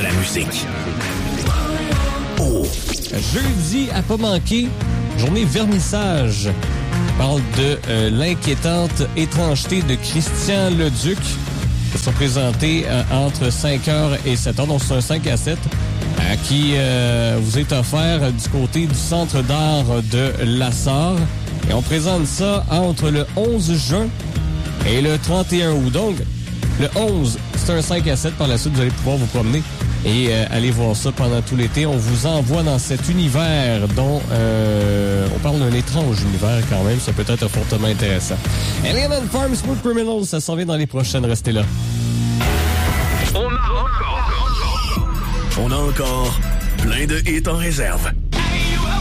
de la musique. Oh! Jeudi, à pas manquer, journée vernissage. On parle de l'inquiétante étrangeté de Christian Leduc. Ça sera présenté entre 5h et 7h, donc c'est un 5 à 7, qui vous est offert du côté du Centre d'art de Lassar. Et on présente ça entre le 11 juin et le 31 août. Donc, le 11, c'est un 5 à 7. Par la suite, vous allez pouvoir vous promener et aller voir ça pendant tout l'été. On vous envoie dans cet univers dont on parle d'un étrange univers quand même. Ça peut être fortement intéressant. Alien and Farm, Smooth Criminals, ça s'en vient dans les prochaines. Restez là. On a encore plein de hits en réserve.